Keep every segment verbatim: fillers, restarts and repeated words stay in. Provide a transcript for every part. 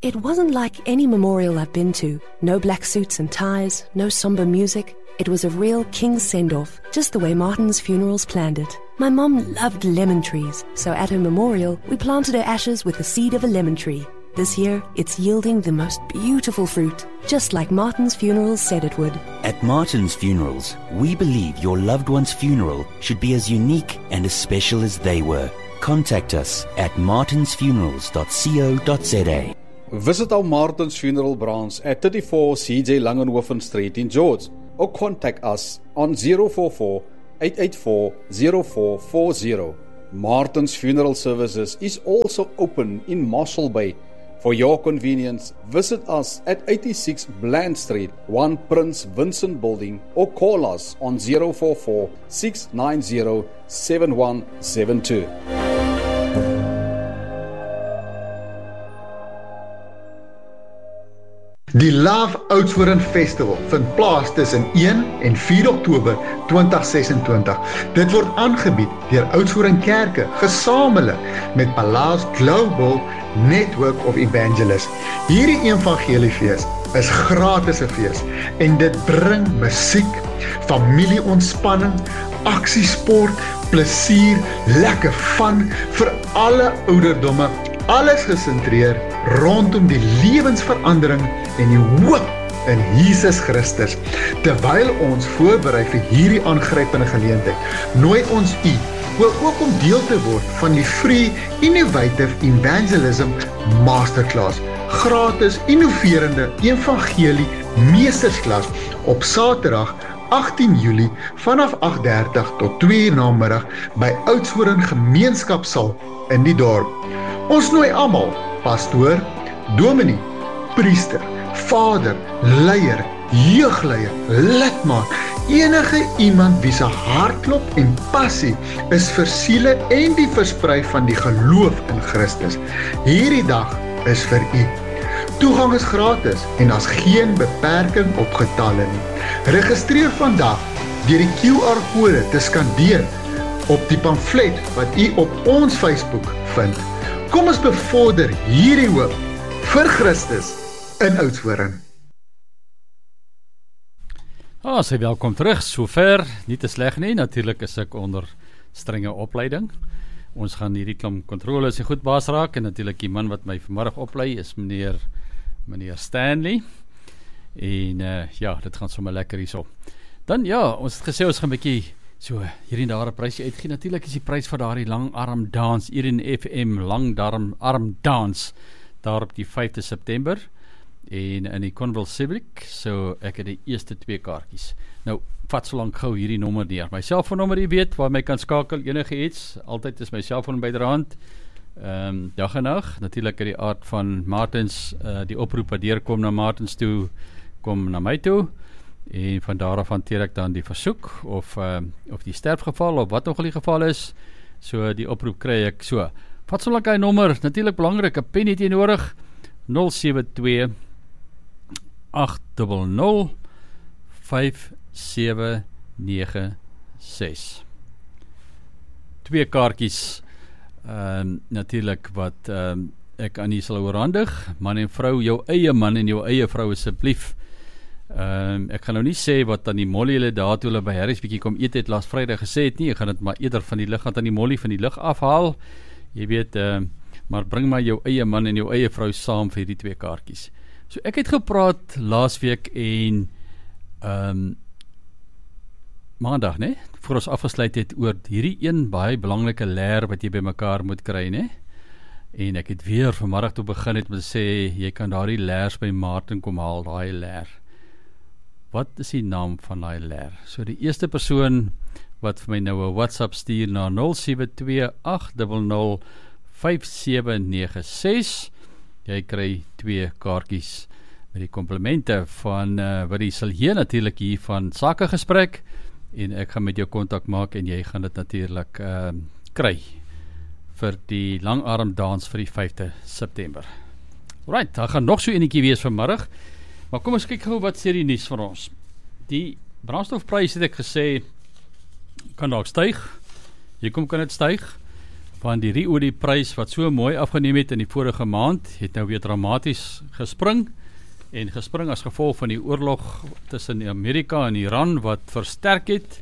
It wasn't like any memorial I've been to. No black suits and ties, no somber music. It was a real king's send-off, just the way Martin's Funerals planned it. My mom loved lemon trees, so at her memorial, we planted her ashes with the seed of a lemon tree. This year, it's yielding the most beautiful fruit, just like Martin's Funerals said it would. At Martin's Funerals, we believe your loved one's funeral should be as unique and as special as they were. Contact us at martins funerals dot co dot za. Visit our Martin's Funeral branch at thirty-four C J Langenhoven Street in George, or contact us on zero four four, eight eight four, zero four four zero. Martin's Funeral Services is also open in Marshall Bay. For your convenience, visit us at eighty-six Bland Street, one Prince Vincent Building, or call us on zero four four, six nine zero, seven one seven two. Die Love Oudtshoorn Festival vind plaas tussen een en vier Oktober twintig sesentwintig. Dit word aangebied deur Oudtshoorn Kerke, gesamentlik met Palace Global Network of Evangelists. Hierdie evangeliefees is gratis 'n fees en dit bring musiek, familieontspanning, aksiesport, plesier, lekker fun vir alle ouderdomme. Alles gesentreer rondom die lewensverandering en die hoop in Jesus Christus. Terwyl ons voorberei vir hierdie aangrypende geleentheid, nooi ons u wil ook om deel te word van die Free Innovative Evangelism Masterclass, gratis innoverende evangelie meestersklas op Saterdag agtien Julie vanaf agt dertig tot twee uur namiddag by Oudtshoorn Gemeenskapsaal in die dorp. Ons nooi almal, pastoor, dominee, priester, vader, leier, jeugleier, lidmaat, enige iemand wie se hartklop en passie is vir siele en die versprei van die geloof in Christus. Hierdie dag is vir u. Toegang is gratis en daar's geen beperking op getalle nie. Registreer vandag deur die Q R kode te skandeer op die pamflet wat u op ons Facebook vind. Kom ons bevorder hierdie hoop vir Christus in Oudtshoorn. Ah, sy welkom terug, sover, nie te sleg nie, natuurlik is ek onder strenge opleiding. Ons gaan hierdie klomp kontroles en goed baas raak, en natuurlik die man wat my vanmiddag oplei is meneer, meneer Stanley, en uh, ja, dit gaan sommer lekker hierso. Dan ja, ons het gesê ons gaan 'n bietjie so, hier en daar 'n prysie uitgee. Natuurlik is die prys vir daardie langarm dans, hier in F M, langdarm arm dans, daar op die vyfde September, en in die Conville Civic, so ek het die eerste twee kaartjies. Nou, vat so lang gou hierdie nommer neer. My selfoonnommer, jy weet, waar my kan skakel, enige iets, altyd is my selfoon byderhand, um, dag en nag, natuurlik in die aard van Martins, uh, die oproep wat deurkom na Martins toe, kom na my toe, en van daar af hanteer ek dan die versoek, of, uh, of die sterfgeval, of wat nog al die geval is, so die oproep kry ek so. Vat so lang hy nommer, natuurlik belangrik, 'n pen het jy nodig, nul sewe twee, agt nul nul, vyf sewe nege ses. Twee kaartjies, um, natuurlik wat um, ek aan u sal oorhandig, man en vrou, jou eie man en jou eie vrou asseblief. Um, ek gaan nou nie sê wat aan die Molly hulle daar toe hulle by Harry's bietjie kom eet het laas Vrydag gesê het nie, ek gaan dit maar eerder van die lig aan die Molly van die lig afhaal, jy weet, uh, maar bring maar jou eie man en jou eie vrou saam vir die twee kaartjies. So ek het gepraat laas week en um, maandag, ne, voor ons afgesluit het oor hierdie een baie belangrike leer wat jy by mekaar moet kry, ne, en ek het weer vanmiddag toe begin het met sê, jy kan daardie leers by Martin kom haal, daai leer. Wat is die naam van die leer? So die eerste persoon wat vir my nou 'n WhatsApp stuur na nul sewe twee, agt nul nul, vyf sewe nege ses, jy kry twee kaartjies met die komplimente van uh, wat die sal hier natuurlik hier van Sakegesprek, en ek gaan met jou kontak maak en jy gaan dit natuurlik uh, kry vir die langarm dans vir die vyfde September. Alright, daar gaan nog so enetjie wees vanmiddag. Maar kom ons kyk gou wat sê die nuus vir ons. Die brandstofprys het ek gesê, kan dalk styg. Hier kom kan dit styg. van die ru-olieprys wat so mooi afgeneem het in die vorige maand, het nou weer dramaties gespring, en gespring as gevolg van die oorlog tussen Amerika en Iran, wat versterk het,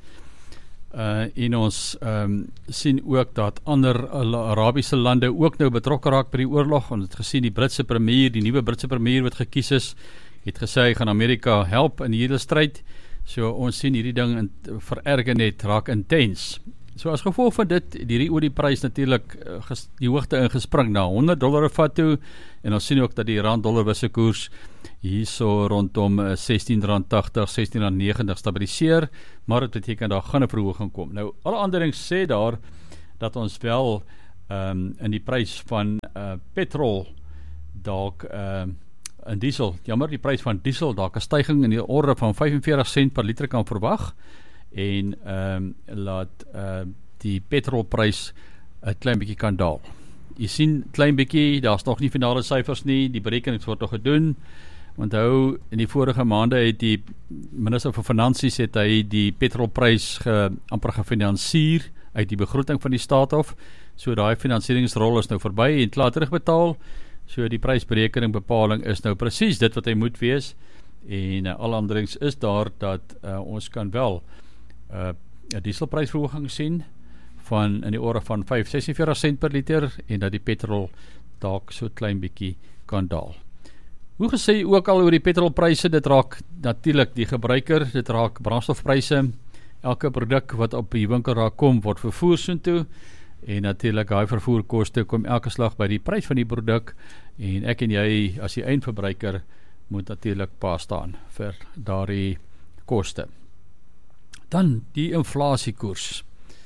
uh, en ons um, sien ook dat ander Arabiese lande ook nou betrokke raak by die oorlog. Ons het gesien die Britse premier, die nuwe Britse premier wat gekies is, het gesê hy gaan Amerika help in hierdie stryd. So ons sien hierdie ding in, vererger net, raak intens. So as gevolg van dit, die olieprys natuurlik ges, die hoogte ingespring na honderd dollar 'n vat toe, en ons sien ook dat die rand-dollar wisselkoers hierso rondom sestien rand tagtig, sestien rand negentig stabiliseer, maar dit beteken daar gaan 'n verhoging kom. Nou, alle anderings sê daar dat ons wel um, in die prys van uh, petrol dalk uh, in diesel, jammer, die prys van diesel dalk 'n styging in die orde van vyfenveertig sent per liter kan verwag, en um, laat uh, die petrolprys 'n klein bietjie kan daal. Jy sien, klein bietjie, daar's nog nie finale syfers nie, die berekenings word nog gedoen. Onthou, in die vorige maande het die minister van Finansies het hy die petrolprys ge, amper gefinansier uit die begroting van die staat af, so daai finansieringsrol is nou verby en klaar terugbetaal, so die prysberekening bepaling is nou presies dit wat hy moet wees, en uh, al anderings is daar dat uh, ons kan wel 'n uh, dieselprysverhoging sien van in die orde van vyf komma vyf sent per liter, en dat die petrol dalk so klein bietjie kan daal. Hoe gesê ook al oor die petrolpryse, dit raak natuurlik die gebruiker, dit raak brandstofpryse, elke produk wat op die winkelraak kom, word vervoer soontoe, en natuurlik daai vervoerkoste kom elke slag by die prys van die produk, en ek en jy as die eindverbruiker moet natuurlik pa staan vir daardie koste. Dan die inflasiekoers.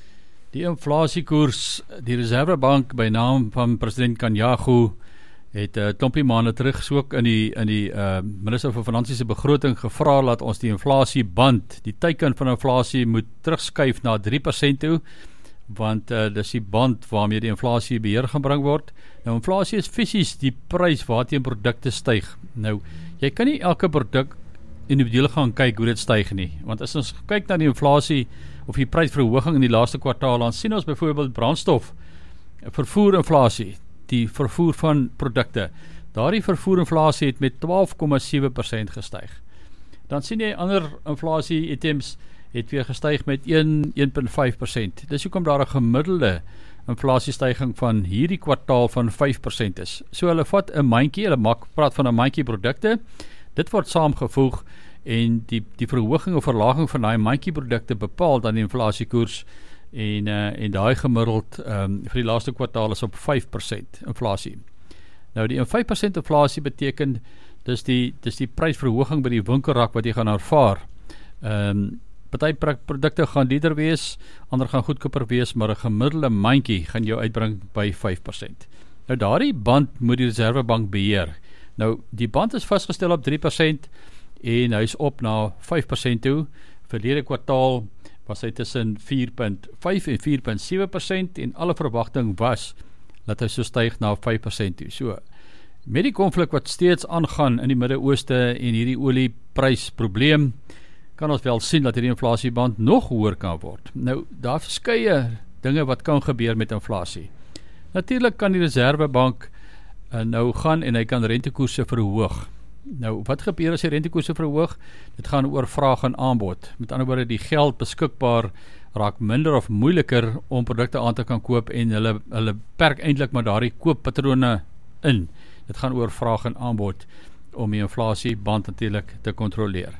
Die inflasiekoers, die Reservebank by naam van president Kanyagu het 'n uh, klompie maande terug so ook in die, in die uh, minister van Finansies se begroting gevra dat ons die inflasieband, die teiken van inflasie moet terugskuif na drie persent toe, want uh, dis die band waarmee die inflasie beheer gebring word. Nou, inflasie is fisies die prys waarteen produkte styg. Nou, jy kan nie elke produk individueel gaan kyk hoe dit styg nie, want as ons kyk na die inflasie of die prysverhoging in die laaste kwartaal, dan sien ons byvoorbeeld brandstof, vervoerinflasie, die vervoer van produkte. Daardie vervoerinflasie het met twaalf komma sewe persent gestyg. Dan sien jy ander inflasie items het weer gestyg met een komma vyf persent. Dis hoekom daar 'n gemiddelde inflasiestyging van hierdie kwartaal van vyf persent is. So hulle vat 'n mandjie, hulle maak praat van 'n mandjie produkte. Dit word saamgevoeg en die die verhoging of verlaging van daai mandjie produkte bepaal dan die inflasiekoers, en uh, en daai gemiddeld um, vir die laaste kwartaal is op vyf persent inflasie. Nou die vyf persent inflasie beteken dis die dis die prysverhoging by die winkelrak wat jy gaan ervaar. Ehm um, Party produkte gaan duurder wees, ander gaan goedkoper wees, maar 'n gemiddelde mandjie gaan jou uitbring by vyf persent. Nou daardie band moet die Reservebank beheer. Nou die band is vasgestel op drie persent en hy is op na vyf persent toe. Verlede kwartaal was hy tussen vier komma vyf en vier komma sewe persent en alle verwagting was dat hy so styg na vyf persent toe. So met die konflik wat steeds aangaan in die Midde-Ooste en hierdie olieprysprobleem, kan ons wel sien dat hierdie inflasieband nog hoër kan word. Nou, daar is verskeie dinge wat kan gebeur met inflasie. Natuurlik kan die Reservebank uh, nou gaan en hy kan rentekoerse verhoog. Nou, wat gebeur as die rentekoerse verhoog? Dit gaan oor vraag en aanbod. Met ander woorde, die geld beskikbaar raak minder of moeiliker om produkte aan te kan koop en hulle, hulle perk eintlik maar daardie kooppatrone in. Dit gaan oor vraag en aanbod om die inflasieband natuurlik te kontroleer.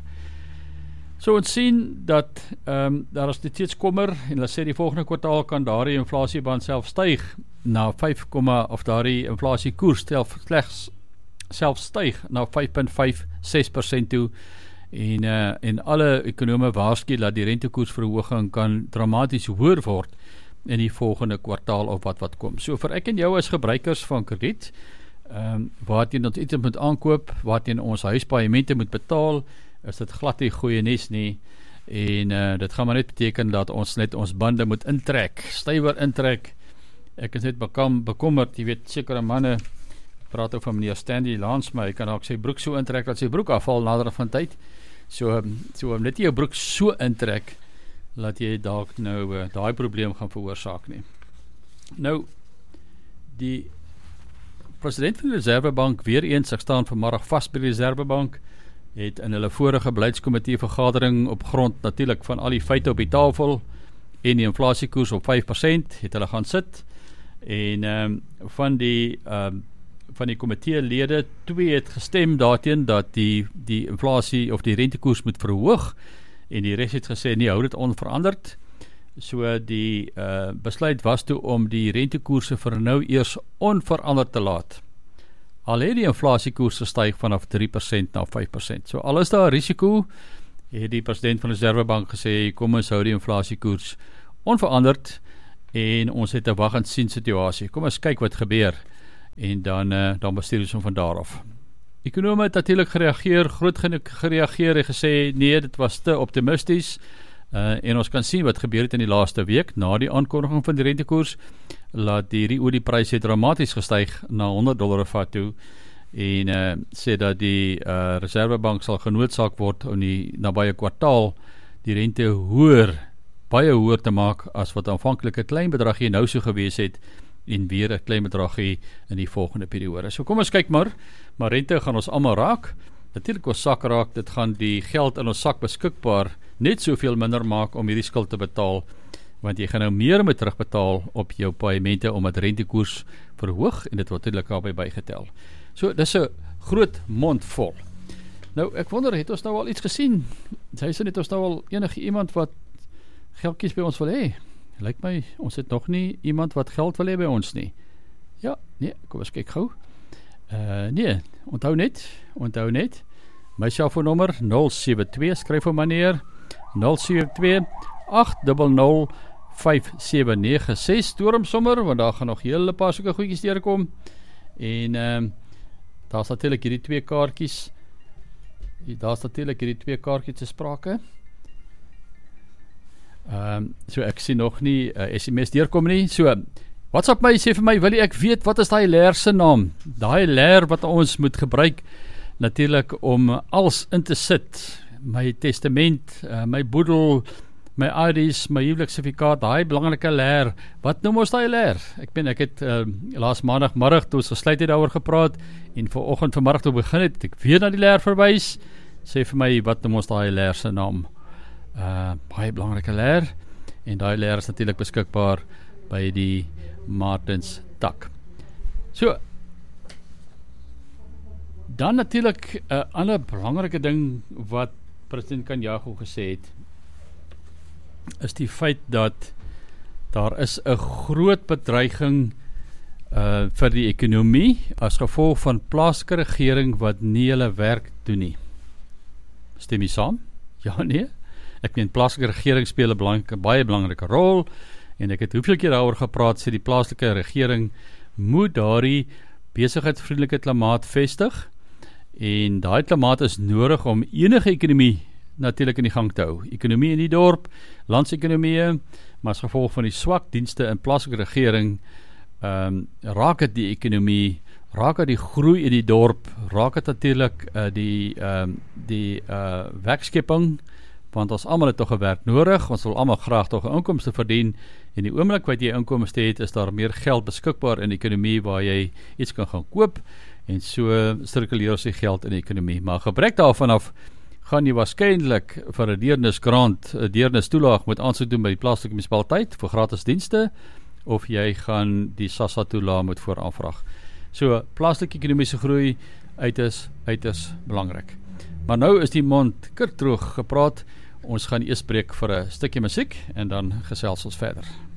So ons sien dat um, daar is dit steeds kommer en hulle sê die volgende kwartaal kan daardie inflasieband self styg na vyf, of daardie inflasiekoers self slegs self styg na vyf komma vyf ses persent toe en, uh, en alle ekonome waarsku dat die rentekoersverhoging kan dramaties hoër word in die volgende kwartaal of wat wat kom. So vir ek en jou as gebruikers van krediet, um, waarteen ons iets moet aankoop, waarteen ons huispaemente moet betaal, is dit glad nie goeie nuus nie, en uh, dit gaan maar net beteken dat ons net ons bande moet intrek, stywer intrek. Ek is net bekam, bekommerd, jy weet, sekere manne, praat ook van meneer Stanley Lance, maar hy kan ook sy broek so intrek, dat sy broek afval nader van tyd, so, so net jy jou broek so intrek, dat jy dalk nou uh, daai probleem gaan veroorsaak nie. Nou, die president van die Reservebank, weer eens, ek staan vanmiddag vast by die Reservebank, het in hulle vorige beleidskomitee vergadering op grond natuurlik van al die feite op die tafel en die inflasiekoers op vyf persent, het hulle gaan sit, en um, van die um, van die komiteelede, twee het gestem daarteen dat die, die inflasie of die rentekoers moet verhoog, en die res het gesê, nee, hou dit onveranderd. So die uh, besluit was toe om die rentekoerse vir nou eers onveranderd te laat. Al het die inflasiekoerse styg vanaf drie persent na vyf persent. So al is daar risiko, het die president van die Reservebank gesê, kom ons hou die inflasiekoers onveranderd, en ons het 'n wag en sien situasie. Kom ons kyk wat gebeur, en dan, uh, dan bestuur ons van daar af. Ekonome het natuurlik gereageer, groot gereageer en gesê, nee, dit was te optimisties, uh, en ons kan sien wat gebeur het in die laaste week, na die aankondiging van die rentekoers, laat die oliepryse dramaties gestyg na honderd dollar vat toe, en uh, sê dat die uh, Reservebank sal genoodsaak word om die nabye kwartaal die rente hoër, baie hoër te maak as wat aanvanklik 'n klein bedragie nou so gewees het, en weer 'n klein bedragie in die volgende periode. So kom ons kyk maar, maar rente gaan ons almal raak, natuurlik ons sak raak, dit gaan die geld in ons sak beskikbaar net soveel minder maak om hierdie skuld te betaal, want jy gaan nou meer moet terugbetaal op jou paemente omdat rentekoers verhoog, en dit word natuurlik daarby bygetel. So, dis 'n groot mond vol. Nou, ek wonder, het ons nou al iets gesien? Sy sê, het ons nou al enige iemand wat geldkies by ons wil hê? Lyk my, ons het nog nie iemand wat geld wil hê by ons nie. Ja, nee, kom ons kyk gou. Uh, nee, onthou net, onthou net, my selfoonnommer nul sewe twee, skryf hom maar neer, nul sewe twee agt nul nul vyf sewe nege ses, stoor hom sommer, want daar gaan nog hele paar soeke goedjies deurkom, en um, daar is natuurlik hierdie twee kaartjies, daar is natuurlik hierdie twee kaartjies te sprake. Um, so ek sien nog nie uh, S M S deurkom nie. So, WhatsApp my, sê vir my, wil ek weet, wat is die leer se naam? Daai leer wat ons moet gebruik, natuurlik om alles in te sit, my testament, uh, my boedel, my I Ds, my huweliksertifikaat, daai belangrike leer, wat noem ons daai leer? Ek ben, ek het uh, laas maandagmiddag, toe ons gesluit het daaroor gepraat, en vanoggend vanmiddag toe begin het, ek weer na die leer verwys, sê vir my, wat noem ons daai leer se naam? Uh, baie belangrike leer, en daai leer is natuurlik beskikbaar by die Martens tak. So, dan natuurlik 'n uh, ander belangrike ding wat president Kganyago gesê het, is die feit dat daar is 'n groot bedreiging uh, vir die ekonomie as gevolg van plaaslike regering wat nie hulle werk doen nie. Stem jy saam? Ja, nee? Ek meen, plaaslike regering speel 'n belangrike, baie belangrike rol, en ek het hoeveel keer daaroor gepraat, sê die plaaslike regering moet daardie besigheidsvriendelike klimaat vestig, en daai klimaat is nodig om enige ekonomie natuurlik in die gang te hou. Ekonomie in die dorp, landsekonomie, maar as gevolg van die swak dienste in plaaslike regering, um, raak het die ekonomie, raak het die groei in die dorp, raak het natuurlik uh, die, um, die uh, werkskepping, want ons almal het toch 'n werk nodig, ons wil almal graag toch 'n inkomste verdien, en die oomblik wat jy inkomste het, is daar meer geld beskikbaar in die ekonomie, waar jy iets kan gaan koop, en so sirkuleer ons die geld in die ekonomie. Maar gebrek daarvan af, gaan jy waarskynlik vir 'n deernisgrant, 'n deernistoelaag moet aansoek doen by die plaaslike munisipaliteit, vir gratis dienste, of jy gaan die SASSA toelaag moet vooraanvraag. So, plaaslike ekonomiese groei, uiters, uiters belangrik. Maar nou is die mond kurkdroog gepraat. Ons gaan eers breek vir 'n stukkie musiek, en dan gesels ons verder.